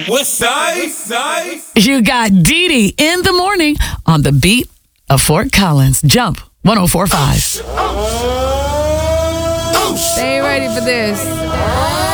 What's up? You got Dee Dee in the morning on the beat of Fort Collins. Jump 104.5. They ain't ready for this.